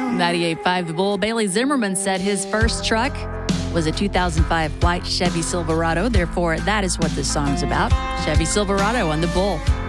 98.5 The Bull. Bailey Zimmerman said his first truck was a 2005 white Chevy Silverado. Therefore, that is what this song's about. Chevy Silverado on The Bull.